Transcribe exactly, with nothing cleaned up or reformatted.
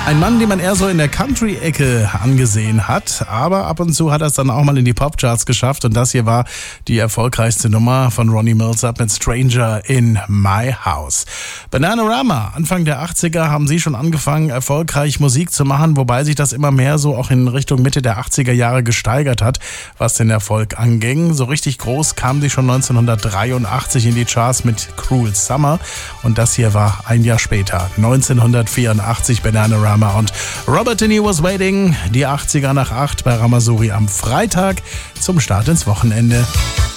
Ein Mann, den man eher so in der Country-Ecke angesehen hat, aber ab und zu hat er es dann auch mal in die Popcharts geschafft und das hier war die erfolgreichste Nummer von Ronnie Milsap mit Stranger in My House. Bananarama, Anfang der achtziger haben sie schon angefangen, erfolgreich Musik zu machen, wobei sich das immer mehr so auch in Richtung Mitte der achtziger Jahre gesteigert hat, was den Erfolg anging. So richtig groß kamen sie schon neunzehnhundertdreiundachtzig in die Charts mit Cruel Summer und das hier war ein Jahr später, neunzehnhundertvierundachtzig, Bananarama und Robert De Niro Was Waiting, die achtziger nach acht bei Ramasuri am Freitag zum Start ins Wochenende.